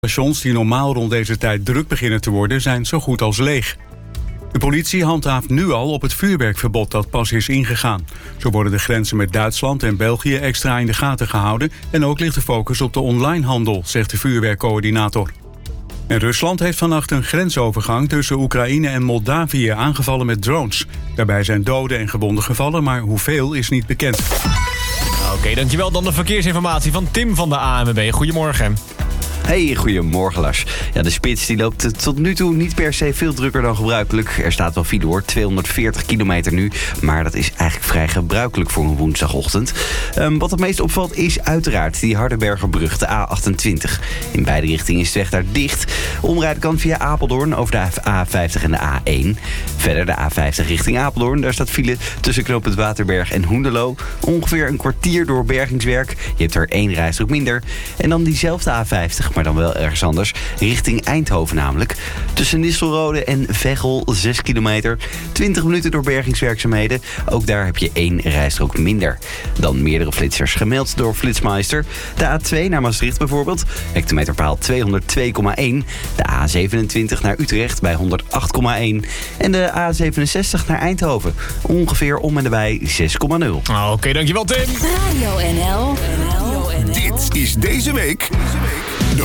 Stations die normaal rond deze tijd druk beginnen te worden zijn zo goed als leeg. De politie handhaaft nu al op het vuurwerkverbod dat pas is ingegaan. Zo worden de grenzen met Duitsland en België extra in de gaten gehouden en ook ligt de focus op de onlinehandel, zegt de vuurwerkcoördinator. En Rusland heeft vannacht een grensovergang tussen Oekraïne en Moldavië aangevallen met drones. Daarbij zijn doden en gewonden gevallen, maar hoeveel is niet bekend. Oké, dankjewel. Dan de verkeersinformatie van Tim van de ANWB. Goedemorgen. Hey, goedemorgen Lars. Ja, de spits die loopt tot nu toe niet per se veel drukker dan gebruikelijk. Er staat wel file hoor, 240 kilometer nu. Maar dat is eigenlijk vrij gebruikelijk voor een woensdagochtend. Wat het meest opvalt is uiteraard die Hardenbergerbrug, de A28. In beide richtingen is de weg daar dicht. Omrijden kan via Apeldoorn over de A50 en de A1. Verder de A50 richting Apeldoorn. Daar staat file tussen knooppunt Waterberg en Hoenderloo. Ongeveer een kwartier door bergingswerk. Je hebt er 1 rijstrook minder. En dan diezelfde A50, maar dan wel ergens anders, richting Eindhoven namelijk. Tussen Nistelrode en Veghel 6 kilometer. 20 minuten door bergingswerkzaamheden. Ook daar heb je 1 rijstrook minder. Dan meerdere flitsers gemeld door Flitsmeister. De A2 naar Maastricht bijvoorbeeld. Hectometerpaal 202,1. De A27 naar Utrecht bij 108,1. En de A67 naar Eindhoven. Ongeveer om en nabij 6,0. Oké, dankjewel Tim. Radio NL. Dit is deze week